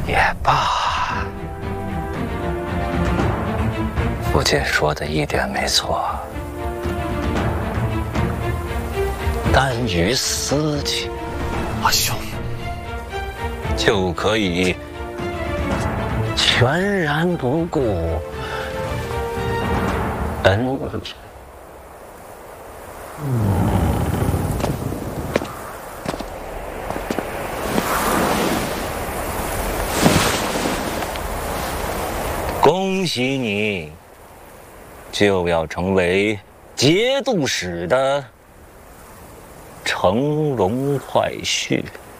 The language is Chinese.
也罢，父亲说的一点没错。单于私情， 阿兄， 就可以全然不顾恩。恭喜你，就要成为节度使的乘龙快婿。